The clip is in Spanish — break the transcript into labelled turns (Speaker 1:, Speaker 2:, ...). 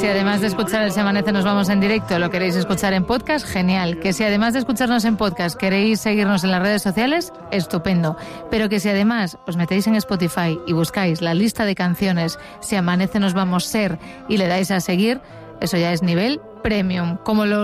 Speaker 1: si además de escuchar El Se Amanece Nos Vamos en directo, lo queréis escuchar en podcast, genial. Que si además de escucharnos en podcast queréis seguirnos en las redes sociales, estupendo. Pero que si además os metéis en Spotify y buscáis la lista de canciones Si Amanece Nos Vamos Ser y le dais a seguir, eso ya es nivel premium. Como los